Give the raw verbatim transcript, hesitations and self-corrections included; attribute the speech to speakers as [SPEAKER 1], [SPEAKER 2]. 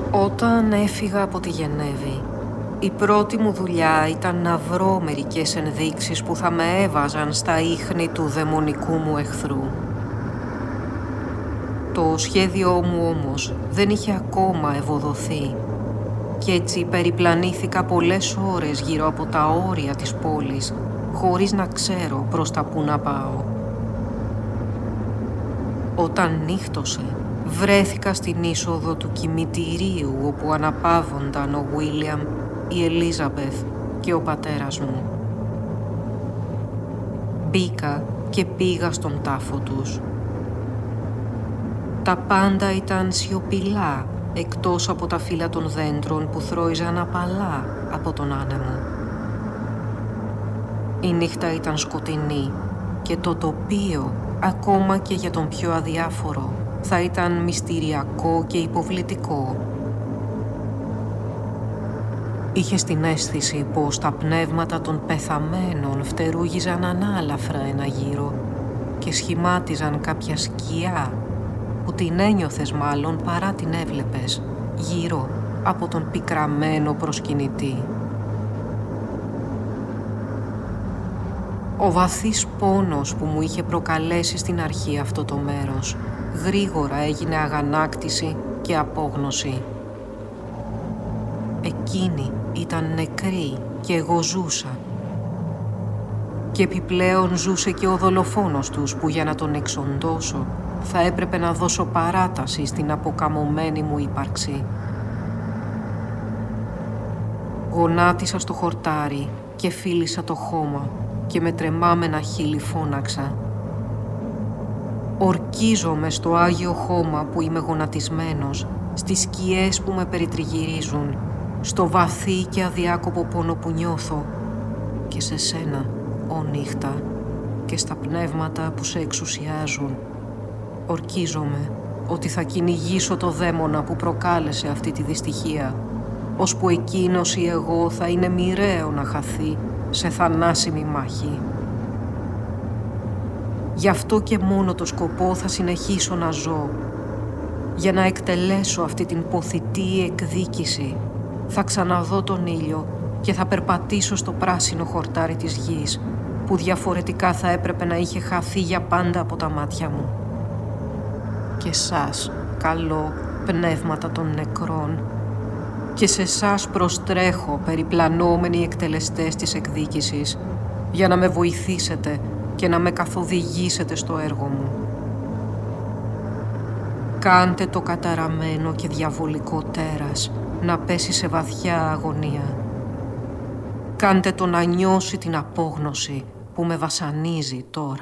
[SPEAKER 1] Όταν έφυγα από τη Γενέβη, η πρώτη μου δουλειά ήταν να βρω μερικές ενδείξεις που θα με έβαζαν στα ίχνη του δαιμονικού μου εχθρού. Το σχέδιό μου όμως δεν είχε ακόμα ευωδοθεί κι έτσι περιπλανήθηκα πολλές ώρες γύρω από τα όρια της πόλης χωρίς να ξέρω προς τα που να πάω. Όταν νύχτωσε, βρέθηκα στην είσοδο του κημητηρίου όπου αναπαύονταν ο Βίλιαμ, η Ελίζαμπεθ και ο πατέρας μου. Μπήκα και πήγα στον τάφο τους. Τα πάντα ήταν σιωπηλά, εκτός από τα φύλλα των δέντρων που θρώιζαν απαλά από τον άνεμο. Η νύχτα ήταν σκοτεινή και το τοπίο, ακόμα και για τον πιο αδιάφορο, θα ήταν μυστηριακό και υποβλητικό. Είχες την αίσθηση πως τα πνεύματα των πεθαμένων φτερούγιζαν ανάλαφρα ένα γύρο και σχημάτιζαν κάποια σκιά που την ένιωθες μάλλον παρά την έβλεπες γύρω από τον πικραμένο προσκυνητή. Ο βαθύς πόνος που μου είχε προκαλέσει στην αρχή αυτό το μέρος γρήγορα έγινε αγανάκτηση και απόγνωση. Εκείνοι ήταν νεκροί και εγώ ζούσα. Και επιπλέον ζούσε και ο δολοφόνος τους που για να τον εξοντώσω θα έπρεπε να δώσω παράταση στην αποκαμωμένη μου ύπαρξη. Γονάτισα στο χορτάρι και φίλησα το χώμα και με τρεμάμενα χείλη φώναξα. Ορκίζομαι στο Άγιο Χώμα που είμαι γονατισμένος, στις σκιές που με περιτριγυρίζουν, στο βαθύ και αδιάκοπο πόνο που νιώθω και σε σένα, ω νύχτα, και στα πνεύματα που σε εξουσιάζουν. Ορκίζομαι ότι θα κυνηγήσω το δαίμονα που προκάλεσε αυτή τη δυστυχία, ώσπου εκείνος ή εγώ θα είναι μοιραίο να χαθεί σε θανάσιμη μάχη. Γι' αυτό και μόνο το σκοπό θα συνεχίσω να ζω. Για να εκτελέσω αυτή την ποθητή εκδίκηση, θα ξαναδώ τον ήλιο και θα περπατήσω στο πράσινο χορτάρι της γης, που διαφορετικά θα έπρεπε να είχε χαθεί για πάντα από τα μάτια μου. Και σας καλώ, πνεύματα των νεκρών, και σε σας προστρέχω, περιπλανόμενοι εκτελεστές της εκδίκησης, για να με βοηθήσετε και να με καθοδηγήσετε στο έργο μου. Κάντε το καταραμένο και διαβολικό τέρας να πέσει σε βαθιά αγωνία. Κάντε το να νιώσει την απόγνωση που με βασανίζει τώρα.